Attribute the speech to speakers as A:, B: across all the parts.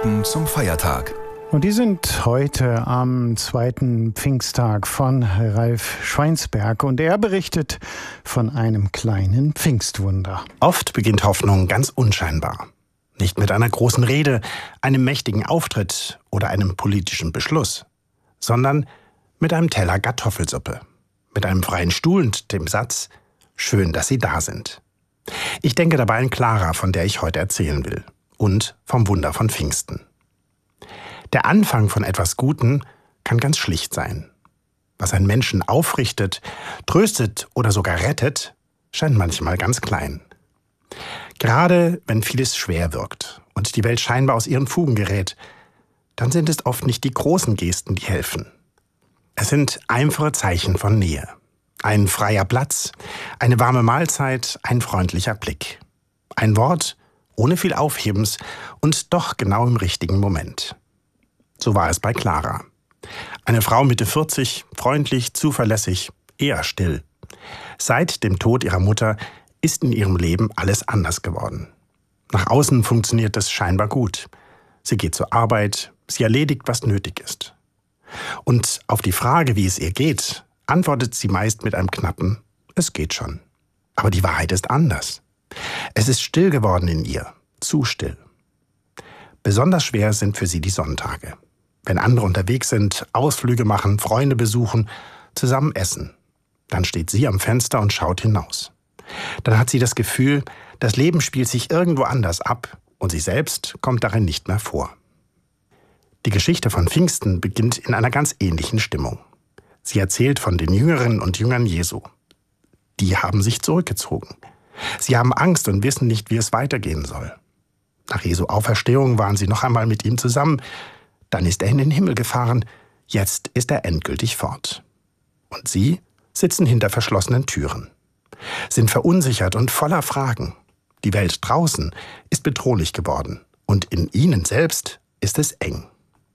A: Gedanken zum Feiertag.
B: Und die sind heute am zweiten Pfingsttag von Ralf Schweinsberg. Und er berichtet von einem kleinen Pfingstwunder.
C: Oft beginnt Hoffnung ganz unscheinbar. Nicht mit einer großen Rede, einem mächtigen Auftritt oder einem politischen Beschluss, sondern mit einem Teller Kartoffelsuppe, mit einem freien Stuhl und dem Satz: Schön, dass Sie da sind. Ich denke dabei an Clara, von der ich heute erzählen will, und vom Wunder von Pfingsten. Der Anfang von etwas Gutem kann ganz schlicht sein. Was einen Menschen aufrichtet, tröstet oder sogar rettet, scheint manchmal ganz klein. Gerade wenn vieles schwer wirkt und die Welt scheinbar aus ihren Fugen gerät, dann sind es oft nicht die großen Gesten, die helfen. Es sind einfache Zeichen von Nähe. Ein freier Platz, eine warme Mahlzeit, ein freundlicher Blick. Ein Wort ohne viel Aufhebens und doch genau im richtigen Moment. So war es bei Clara. Eine Frau Mitte 40, freundlich, zuverlässig, eher still. Seit dem Tod ihrer Mutter ist in ihrem Leben alles anders geworden. Nach außen funktioniert es scheinbar gut. Sie geht zur Arbeit, sie erledigt, was nötig ist. Und auf die Frage, wie es ihr geht, antwortet sie meist mit einem knappen: Es geht schon. Aber die Wahrheit ist anders. Es ist still geworden in ihr, zu still. Besonders schwer sind für sie die Sonntage. Wenn andere unterwegs sind, Ausflüge machen, Freunde besuchen, zusammen essen, dann steht sie am Fenster und schaut hinaus. Dann hat sie das Gefühl, das Leben spielt sich irgendwo anders ab und sie selbst kommt darin nicht mehr vor. Die Geschichte von Pfingsten beginnt in einer ganz ähnlichen Stimmung. Sie erzählt von den Jüngerinnen und Jüngern Jesu. Die haben sich zurückgezogen. Sie haben Angst und wissen nicht, wie es weitergehen soll. Nach Jesu Auferstehung waren sie noch einmal mit ihm zusammen. Dann ist er in den Himmel gefahren. Jetzt ist er endgültig fort. Und sie sitzen hinter verschlossenen Türen, sind verunsichert und voller Fragen. Die Welt draußen ist bedrohlich geworden und in ihnen selbst ist es eng.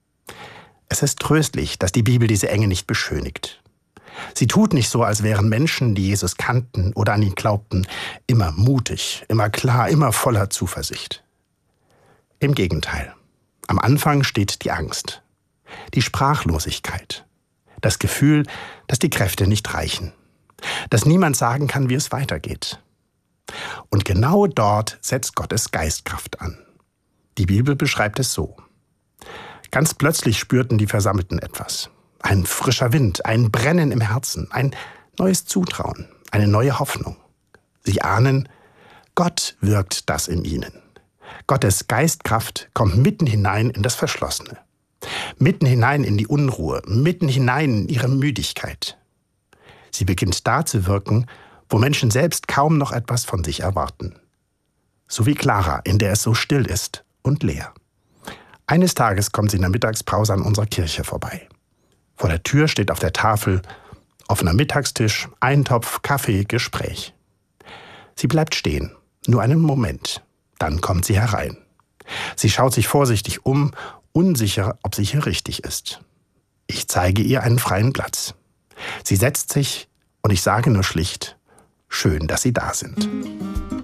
C: Es ist tröstlich, dass die Bibel diese Enge nicht beschönigt. Sie tut nicht so, als wären Menschen, die Jesus kannten oder an ihn glaubten, immer mutig, immer klar, immer voller Zuversicht. Im Gegenteil. Am Anfang steht die Angst, die Sprachlosigkeit, das Gefühl, dass die Kräfte nicht reichen, dass niemand sagen kann, wie es weitergeht. Und genau dort setzt Gottes Geistkraft an. Die Bibel beschreibt es so: Ganz plötzlich spürten die Versammelten etwas. Ein frischer Wind, ein Brennen im Herzen, ein neues Zutrauen, eine neue Hoffnung. Sie ahnen, Gott wirkt das in ihnen. Gottes Geistkraft kommt mitten hinein in das Verschlossene, mitten hinein in die Unruhe, mitten hinein in ihre Müdigkeit. Sie beginnt da zu wirken, wo Menschen selbst kaum noch etwas von sich erwarten. So wie Clara, in der es so still ist und leer. Eines Tages kommt sie in der Mittagspause an unserer Kirche vorbei. Vor der Tür steht auf der Tafel offener Mittagstisch, Eintopf, Kaffee, Gespräch. Sie bleibt stehen, nur einen Moment. Dann kommt sie herein. Sie schaut sich vorsichtig um, unsicher, ob sie hier richtig ist. Ich zeige ihr einen freien Platz. Sie setzt sich und ich sage nur schlicht: Schön, dass Sie da sind.